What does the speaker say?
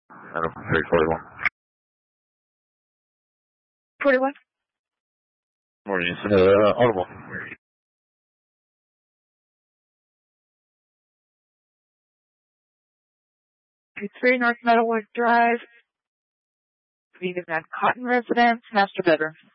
Adam 341. 41. Morning, Audible. 3 North Meadowwood Drive, Vita Van Cotton Residence, master bedroom.